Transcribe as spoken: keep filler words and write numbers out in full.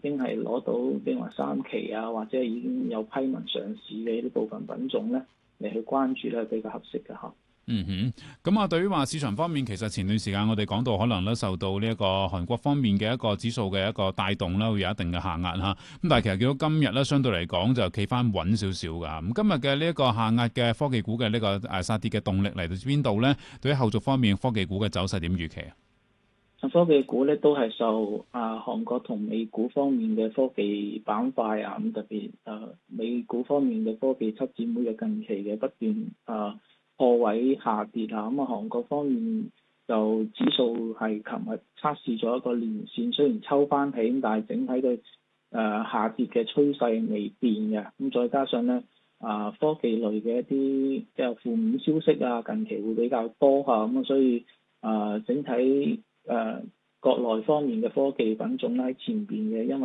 經係攞到譬如話三期啊，或者已經有批文上市嘅呢部分品種咧，嚟去關注咧比較合適嘅嚇。 嗯哼，咁啊，對於話市場方面，其實前段時間我哋講到可能咧受到呢一個韓國方面嘅一個指數嘅一個帶動啦，會有一定嘅下壓嚇。咁但係其實見到今日咧，相對嚟講就企翻穩少少㗎。咁今日嘅呢一個下壓嘅科技股嘅呢個誒殺跌嘅動力嚟到邊度咧？對於後續方面科技股嘅走勢點預期啊？ 科技股咧都係受啊韓國同美股方面嘅科技板塊啊，咁特別誒、啊、美股方面嘅科技七姊妹嘅近期嘅不斷啊破位下跌啊，咁啊韓國方面就指數係琴日測試咗一個連線，雖然抽翻起，但係整體嘅誒、啊、下跌嘅趨勢未變嘅。咁再加上咧啊科技類嘅一啲即係負面消息啊，近期會比較多嚇，咁啊所以啊整體誒、呃、國內方面嘅科技品種咧喺前邊嘅，因為